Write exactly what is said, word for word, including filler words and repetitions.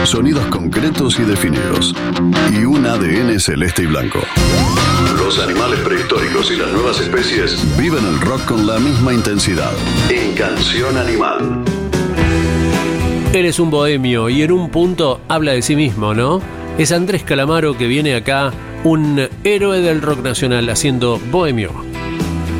Sonidos concretos y definidos. Y un A D N celeste y blanco. Los animales prehistóricos y las nuevas especies viven el rock con la misma intensidad. En Canción Animal. Él es un bohemio y en un punto habla de sí mismo, ¿no? Es Andrés Calamaro, que viene acá, un héroe del rock nacional, haciendo Bohemio.